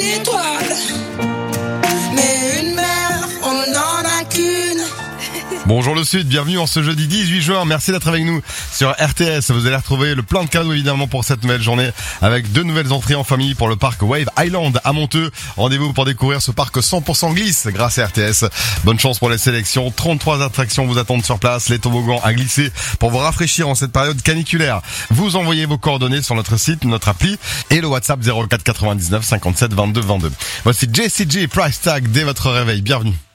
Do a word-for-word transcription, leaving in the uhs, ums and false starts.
étoiles. Mais une mer, on n'en a qu'une. Bonjour le Sud, bienvenue en ce jeudi dix-huit juin, merci d'être avec nous sur R T S. Vous allez retrouver le plein de cadeaux évidemment pour cette nouvelle journée avec deux nouvelles entrées en famille pour le parc Wave Island à Monteux. Rendez-vous pour découvrir ce parc cent pour cent glisse grâce à R T S. Bonne chance pour les sélections, trente-trois attractions vous attendent sur place, les toboggans à glisser pour vous rafraîchir en cette période caniculaire. Vous envoyez vos coordonnées sur notre site, notre appli et le WhatsApp zéro quatre quatre-vingt-dix-neuf cinquante-sept vingt-deux vingt-deux. Voici J C J Price Tag dès votre réveil, bienvenue.